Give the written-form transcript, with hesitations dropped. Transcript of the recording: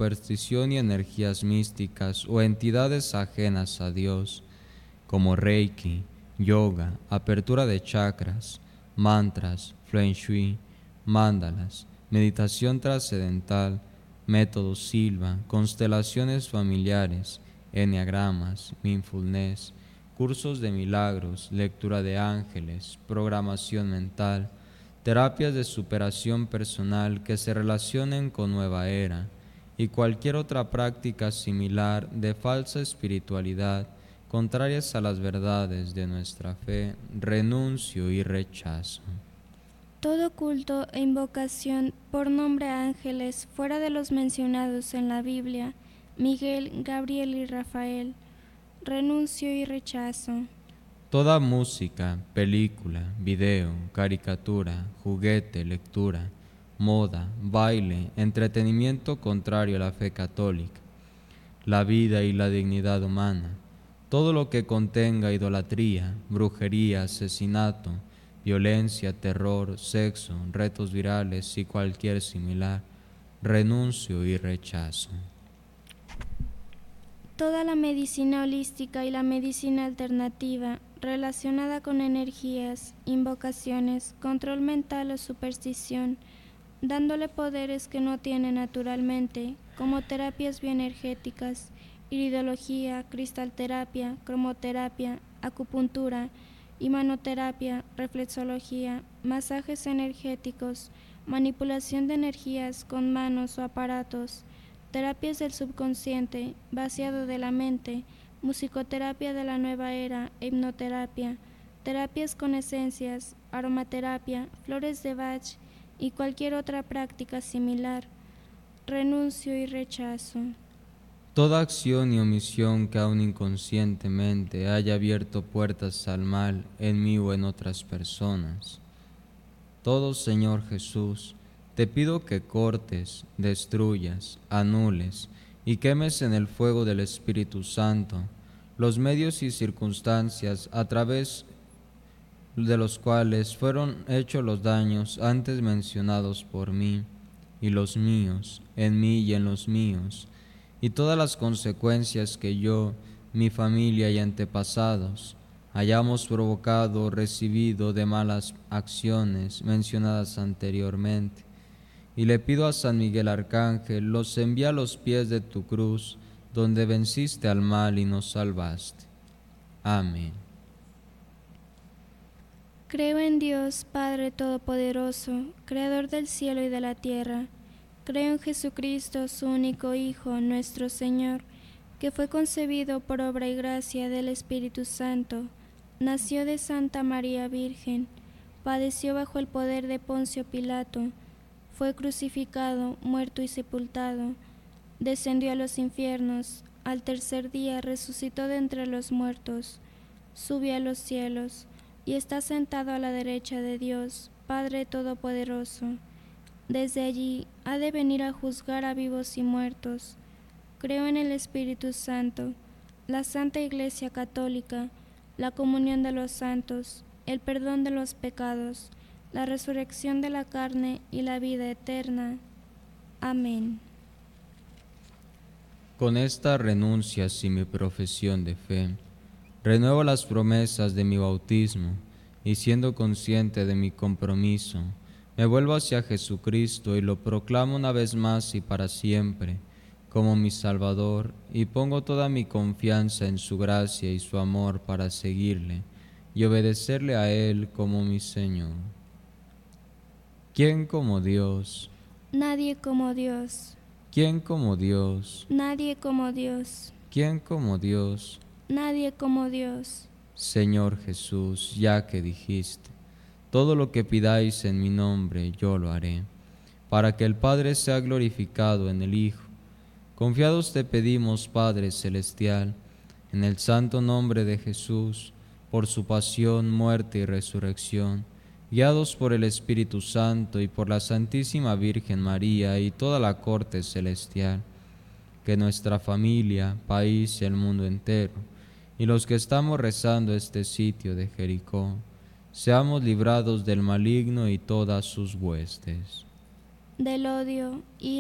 superstición y energías místicas o entidades ajenas a Dios, como Reiki, yoga, apertura de chakras, mantras, Feng Shui, mandalas, meditación trascendental, método Silva, constelaciones familiares, enneagramas, mindfulness, cursos de milagros, lectura de ángeles, programación mental, terapias de superación personal que se relacionen con Nueva Era y cualquier otra práctica similar de falsa espiritualidad contrarias a las verdades de nuestra fe, renuncio y rechazo. Todo culto e invocación por nombre a ángeles fuera de los mencionados en la Biblia, Miguel, Gabriel y Rafael, renuncio y rechazo. Toda música, película, video, caricatura, juguete, lectura, moda, baile, entretenimiento contrario a la fe católica, la vida y la dignidad humana, todo lo que contenga idolatría, brujería, asesinato, violencia, terror, sexo, retos virales y cualquier similar, renuncio y rechazo. Toda la medicina holística y la medicina alternativa relacionada con energías, invocaciones, control mental o superstición, dándole poderes que no tiene naturalmente, como terapias bioenergéticas, iridología, cristalterapia, cromoterapia, acupuntura, imanoterapia, reflexología, masajes energéticos, manipulación de energías con manos o aparatos, terapias del subconsciente, vaciado de la mente, musicoterapia de la nueva era, hipnoterapia, terapias con esencias, aromaterapia, flores de Bach y cualquier otra práctica similar, renuncio y rechazo. Toda acción y omisión que aún inconscientemente haya abierto puertas al mal en mí o en otras personas. Todo, Señor Jesús, te pido que cortes, destruyas, anules y quemes en el fuego del Espíritu Santo los medios y circunstancias a través de los cuales fueron hechos los daños antes mencionados por mí y los míos, en mí y en los míos, y todas las consecuencias que yo, mi familia y antepasados hayamos provocado o recibido de malas acciones mencionadas anteriormente. Y le pido a San Miguel Arcángel los envía a los pies de tu cruz, donde venciste al mal y nos salvaste. Amén. Creo en Dios, Padre Todopoderoso, Creador del cielo y de la tierra. Creo en Jesucristo, su único Hijo, nuestro Señor, que fue concebido por obra y gracia del Espíritu Santo. Nació de Santa María Virgen, padeció bajo el poder de Poncio Pilato, fue crucificado, muerto y sepultado, descendió a los infiernos, al tercer día resucitó de entre los muertos, subió a los cielos, y está sentado a la derecha de Dios, Padre Todopoderoso. Desde allí ha de venir a juzgar a vivos y muertos. Creo en el Espíritu Santo, la Santa Iglesia Católica, la comunión de los santos, el perdón de los pecados, la resurrección de la carne y la vida eterna. Amén. Con estas renuncias y mi profesión de fe, renuevo las promesas de mi bautismo y siendo consciente de mi compromiso, me vuelvo hacia Jesucristo y lo proclamo una vez más y para siempre como mi Salvador y pongo toda mi confianza en su gracia y su amor para seguirle y obedecerle a Él como mi Señor. ¿Quién como Dios? Nadie como Dios. ¿Quién como Dios? Nadie como Dios. ¿Quién como Dios? Nadie como Dios. Señor Jesús, ya que dijiste, todo lo que pidáis en mi nombre yo lo haré, para que el Padre sea glorificado en el Hijo. Confiados te pedimos, Padre Celestial, en el santo nombre de Jesús, por su pasión, muerte y resurrección, guiados por el Espíritu Santo y por la Santísima Virgen María y toda la corte celestial, que nuestra familia, país y el mundo entero, y los que estamos rezando este sitio de Jericó, seamos librados del maligno y todas sus huestes. Del odio, ira